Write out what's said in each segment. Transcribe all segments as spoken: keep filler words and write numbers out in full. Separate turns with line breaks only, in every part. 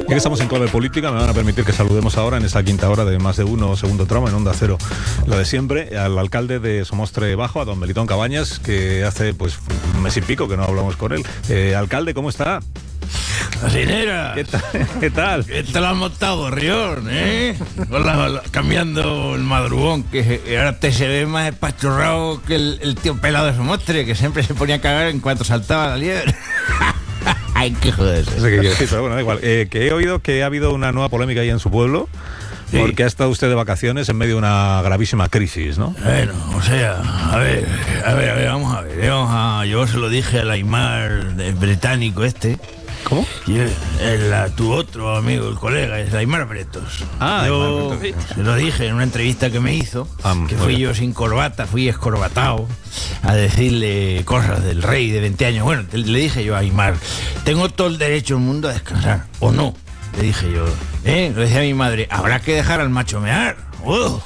Ya que estamos en clave política, me van a permitir que saludemos ahora en esta quinta hora de Más de Uno, segundo tramo, en Onda Cero, lo de siempre, al alcalde de Somostre Bajo, a don Melitón Cabañas, que hace pues un mes y pico que no hablamos con él. Eh, alcalde, ¿cómo está?
Cocinera.
¿Qué tal? ¿Qué tal?
¿Qué te lo has montado, Rión, eh? Hola, hola. Cambiando el madrugón, que ahora te se ve más espachurrado que el, el tío pelado de Somostre, que siempre se ponía a cagar en cuanto saltaba la liebre. Ay, qué joder.
No sé qué quiere decir, pero bueno, da igual. Eh, que he oído que ha habido una nueva polémica ahí en su pueblo, sí, porque ha estado usted de vacaciones en medio de una gravísima crisis, ¿no?
Bueno, o sea, a ver, a ver, a ver, vamos a ver. Vamos a, yo se lo dije al Aymar, el británico este.
¿Cómo?
Y el, el, tu otro amigo, el colega, es Aymar Bretos.
Ah,
yo
Aymar Bretos.
Se lo dije en una entrevista que me hizo, ah, que fui yo sin corbata, fui escorbatado a decirle cosas del rey de veinte años. Bueno, le dije yo a Aymar, tengo todo el derecho del mundo a descansar, ¿o no? Le dije yo, ¿eh? Lo decía mi madre, habrá que dejar al macho mear. ¡Uh!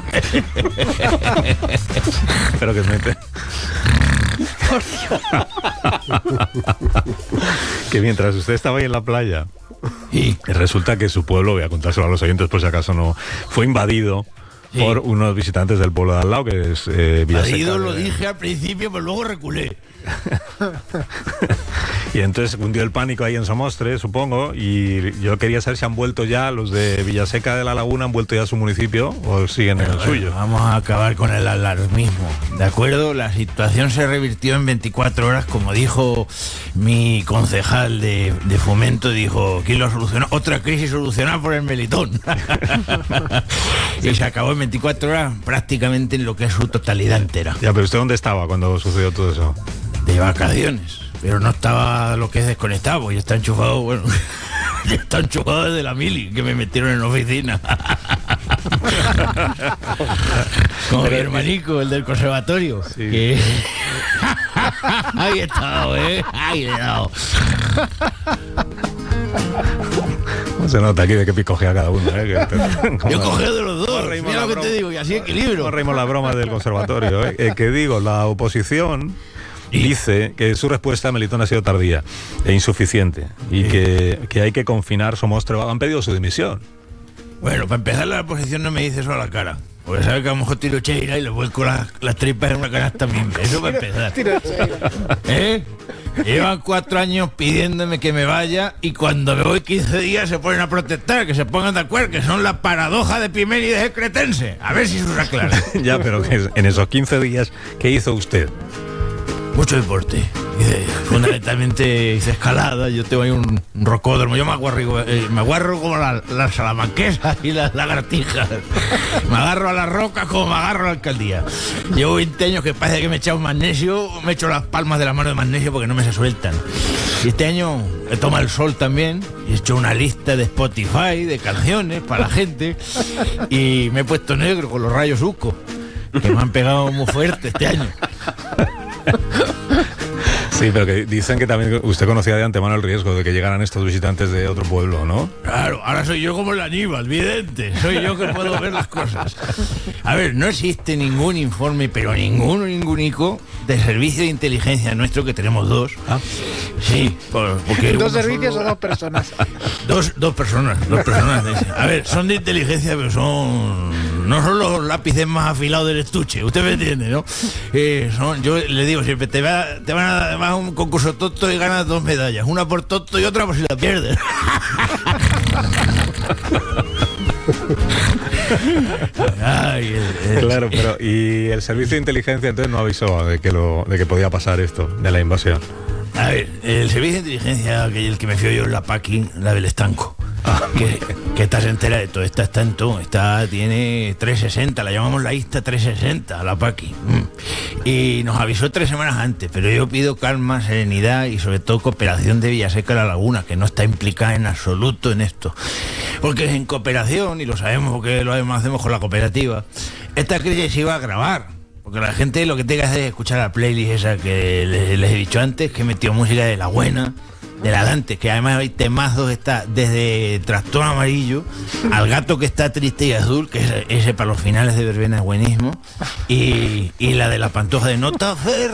Espero que se mete. Que mientras usted estaba ahí en la playa,
y
resulta que su pueblo, voy a contárselo a los oyentes por si acaso no, fue invadido, sí, por unos visitantes del pueblo de al lado, que es eh, Villaseca.
Invadido lo dije al principio, pero luego reculé.
Y entonces hundió el pánico ahí en Somostre, supongo, y yo quería saber si han vuelto ya los de Villaseca de la Laguna, han vuelto ya a su municipio o siguen en el
bueno,
suyo.
Vamos a acabar con el alarmismo, ¿de acuerdo? La situación se revirtió en veinticuatro horas, como dijo mi concejal de, de Fomento, dijo, ¿quién lo solucionó? Otra crisis solucionada por el Melitón. Y se acabó en veinticuatro horas prácticamente en lo que es su totalidad entera.
Ya, pero ¿usted dónde estaba cuando sucedió todo eso?
De vacaciones, pero no estaba lo que es desconectado, y está enchufado, bueno, ya está enchufado desde la mili, que me metieron en la oficina. Como mi hermanico, el del conservatorio. Sí. Que... Ahí he estado, ¿eh? Ahí he estado.
No se nota aquí de qué picojea cada uno, ¿eh? Que,
yo cogeo de los dos, mira lo que te digo, y así equilibrio.
No reímos la broma del conservatorio, ¿eh? Eh, que digo, la oposición dice que su respuesta a Melitón ha sido tardía e insuficiente y sí, que, que hay que confinar Somostre. Han pedido su dimisión.
Bueno, para empezar, la oposición no me dice eso a la cara, porque sabe que a lo mejor tiro cheira y le vuelco las, las tripas en una canasta misma. Eso para empezar. ¿Eh? Llevan cuatro años pidiéndome que me vaya y cuando me voy quince días se ponen a protestar, que se pongan de acuerdo, que son la paradoja de Piménides el cretense. A ver si eso se aclara.
Ya, pero que en esos quince días, ¿qué hizo usted?
Mucho deporte. Hice, fundamentalmente hice escalada. Yo tengo ahí un, un rocódromo. Yo me aguarro, eh, me aguarro como las la salamanquesas y las lagartijas. Me agarro a las rocas como me agarro a la alcaldía. Llevo veinte años que parece que me he echado magnesio. Me he hecho las palmas de la mano de magnesio porque no me se sueltan. Y este año he tomado el sol también. Y he hecho una lista de Spotify de canciones para la gente. Y me he puesto negro con los rayos Uco, que me han pegado muy fuerte este año.
Sí, pero que dicen que también usted conocía de antemano el riesgo de que llegaran estos visitantes de otro pueblo, ¿no?
Claro, ahora soy yo como el Aníbal, vidente. Soy yo que puedo ver las cosas. A ver, no existe ningún informe, pero ninguno, ningunico, de servicio de inteligencia nuestro, que tenemos dos.
Ah.
Sí, por, porque...
¿Dos servicios solo... o dos personas?
Dos, dos personas, dos personas. A ver, son de inteligencia, pero son... No son los lápices más afilados del estuche, usted me entiende, ¿no? Eh, son, yo le digo siempre, te, va, te van a dar un concurso tonto y ganas dos medallas, una por tonto y otra por si la pierdes. Ay, el, el,
claro, pero y el servicio de inteligencia entonces no avisó de que lo, de que podía pasar esto, de la invasión.
A ver, el servicio de inteligencia, que el que me fío yo es la Paqui, la del estanco. Ah, que, que estás entera de todo, esta está en todo, esta tiene trescientos sesenta, la llamamos la Ista trescientos sesenta, la Paqui. Mm. Y nos avisó tres semanas antes, pero yo pido calma, serenidad y sobre todo cooperación de Villaseca de la Laguna, que no está implicada en absoluto en esto. Porque en cooperación, y lo sabemos porque lo hacemos con la cooperativa, esta crisis se iba a agravar. Porque la gente lo que tenga que hacer es escuchar la playlist esa que les, les he dicho antes, que he metido música de la buena, de la Dante, que además hay temazos, está desde Trastorno Amarillo al Gato que está triste y azul, que ese, ese para los finales de verbena es buenísimo, y, y la de la Pantoja de Nota Fer